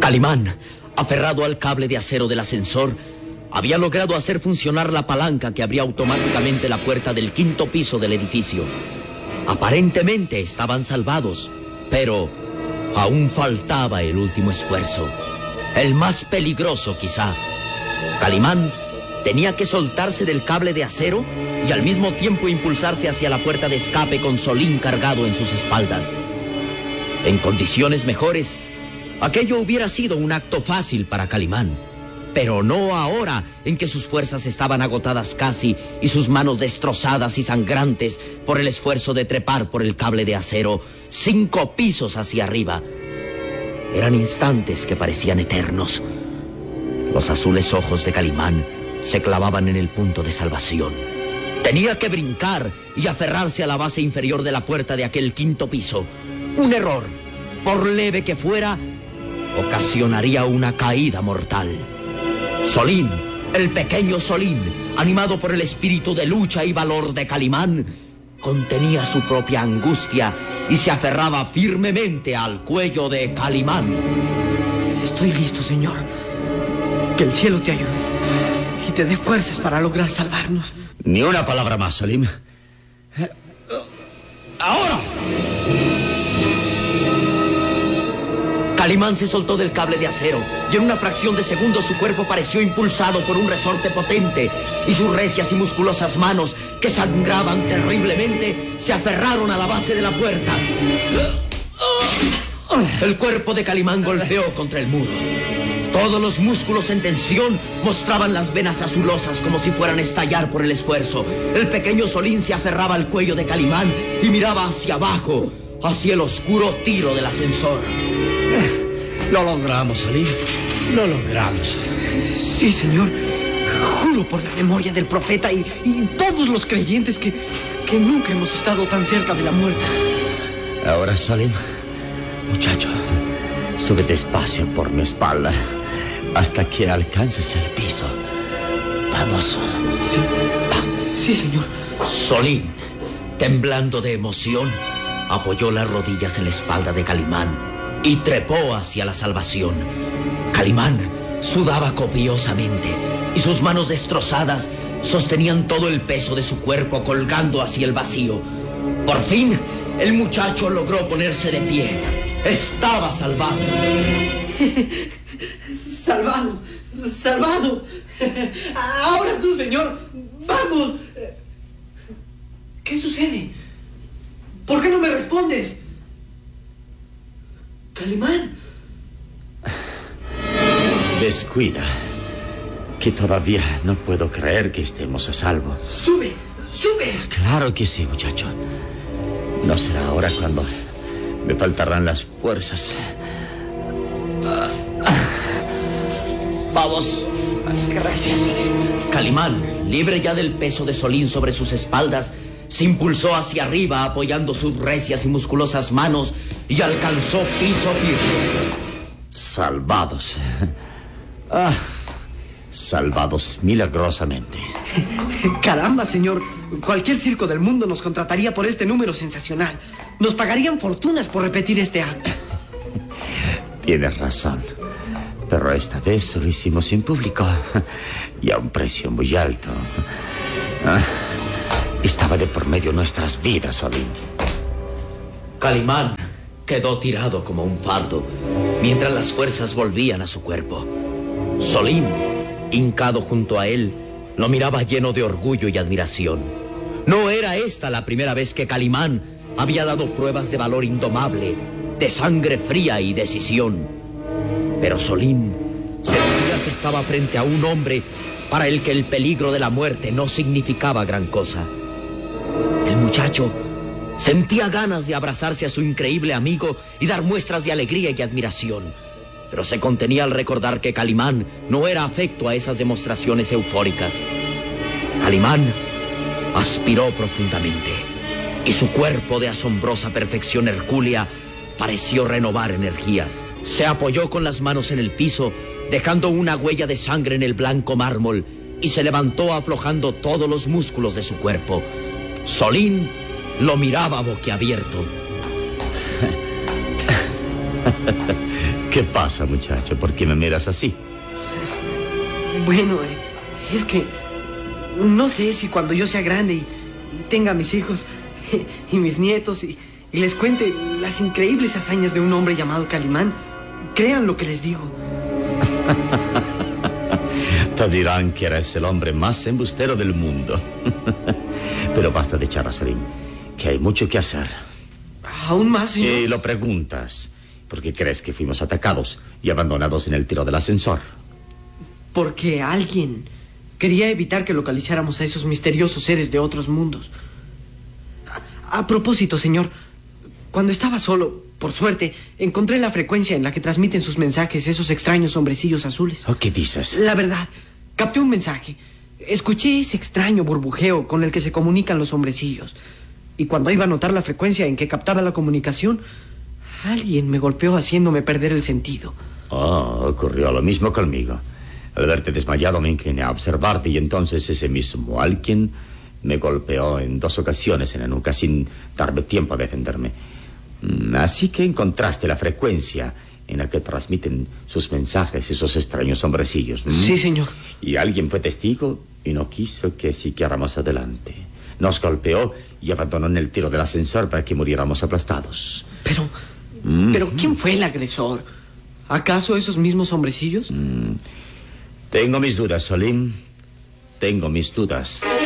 Calimán, aferrado al cable de acero del ascensor, había logrado hacer funcionar la palanca que abría automáticamente la puerta del 5º piso del edificio. Aparentemente estaban salvados, pero aún faltaba el último esfuerzo, el más peligroso quizá. Calimán tenía que soltarse del cable de acero y al mismo tiempo impulsarse hacia la puerta de escape con Solín cargado en sus espaldas. En condiciones mejores, aquello hubiera sido un acto fácil para Calimán, pero no ahora en que sus fuerzas estaban agotadas casi y sus manos destrozadas y sangrantes por el esfuerzo de trepar por el cable de acero 5 pisos hacia arriba. Eran instantes que parecían eternos. Los azules ojos de Calimán se clavaban en el punto de salvación. Tenía que brincar y aferrarse a la base inferior de la puerta de aquel 5º piso. Un error, por leve que fuera, ocasionaría una caída mortal. Solín, el pequeño Solín, animado por el espíritu de lucha y valor de Calimán, contenía su propia angustia y se aferraba firmemente al cuello de Calimán. Estoy listo, señor. Que el cielo te ayude y te dé fuerzas para lograr salvarnos. Ni una palabra más, Solín. ¡Ahora! Calimán se soltó del cable de acero y en una fracción de segundo su cuerpo pareció impulsado por un resorte potente y sus recias y musculosas manos, que sangraban terriblemente, se aferraron a la base de la puerta. El cuerpo de Calimán golpeó contra el muro. Todos los músculos en tensión mostraban las venas azulosas como si fueran a estallar por el esfuerzo. El pequeño Solín se aferraba al cuello de Calimán y miraba hacia abajo, hacia el oscuro tiro del ascensor. Lo logramos, Solín. Lo logramos. Sí, señor. Juro por la memoria del profeta y todos los creyentes que nunca hemos estado tan cerca de la muerte. Ahora, Solín, muchacho, sube despacio por mi espalda hasta que alcances el piso. Vamos. Sí, señor. Solín, temblando de emoción, apoyó las rodillas en la espalda de Calimán y trepó hacia la salvación. Calimán sudaba copiosamente y sus manos destrozadas sostenían todo el peso de su cuerpo colgando hacia el vacío. Por fin, el muchacho logró ponerse de pie. Estaba salvado. Salvado. Salvado. Ahora tú, señor. Vamos. ¿Qué sucede? ¿Por qué no me respondes? Calimán. Descuida, que todavía no puedo creer que estemos a salvo. Sube. Claro que sí, muchacho. No será ahora cuando me faltarán las fuerzas. Vamos. Gracias. Calimán, libre ya del peso de Solín sobre sus espaldas, se impulsó hacia arriba apoyando sus recias y musculosas manos y alcanzó piso firme. Salvados. Salvados milagrosamente. Caramba, señor. Cualquier circo del mundo nos contrataría por este número sensacional. Nos pagarían fortunas por repetir este acto. Tienes razón. Pero esta vez lo hicimos en público y a un precio muy alto. Estaba de por medio nuestras vidas, Solín. Calimán quedó tirado como un fardo mientras las fuerzas volvían a su cuerpo. Solín, hincado junto a él, lo miraba lleno de orgullo y admiración. No era esta la primera vez que Calimán había dado pruebas de valor indomable, de sangre fría y decisión. Pero Solín sentía que estaba frente a un hombre para el que el peligro de la muerte no significaba gran cosa. El muchacho sentía ganas de abrazarse a su increíble amigo y dar muestras de alegría y admiración, pero se contenía al recordar que Calimán no era afecto a esas demostraciones eufóricas. Calimán aspiró profundamente y su cuerpo de asombrosa perfección hercúlea pareció renovar energías. Se apoyó con las manos en el piso, dejando una huella de sangre en el blanco mármol, y se levantó aflojando todos los músculos de su cuerpo. Solín lo miraba boquiabierto. ¿Qué pasa, muchacho? ¿Por qué me miras así? Bueno, es que no sé si cuando yo sea grande y tenga mis hijos y mis nietos y les cuente las increíbles hazañas de un hombre llamado Calimán, crean lo que les digo. Te dirán que eres el hombre más embustero del mundo. Pero basta de charla, Salim, que hay mucho que hacer. ¿Aún más, señor? Y lo preguntas, ¿por qué crees que fuimos atacados y abandonados en el tiro del ascensor? Porque alguien quería evitar que localizáramos a esos misteriosos seres de otros mundos. A propósito, señor, cuando estaba solo, por suerte, encontré la frecuencia en la que transmiten sus mensajes esos extraños hombrecillos azules. ¿Qué dices? La verdad, capté un mensaje. Escuché ese extraño burbujeo con el que se comunican los hombrecillos. Y cuando iba a notar la frecuencia en que captaba la comunicación, alguien me golpeó haciéndome perder el sentido. Ocurrió lo mismo conmigo. Al verte desmayado me incliné a observarte y entonces ese mismo alguien me golpeó en 2 ocasiones en la nuca sin darme tiempo a defenderme. Así que encontraste la frecuencia en la que transmiten sus mensajes esos extraños hombrecillos. Sí, señor. Y alguien fue testigo y no quiso que siguiéramos adelante. Nos golpeó y abandonó en el tiro del ascensor para que muriéramos aplastados. Pero ¿quién fue el agresor? ¿Acaso esos mismos hombrecillos? Tengo mis dudas, Salim. Tengo mis dudas.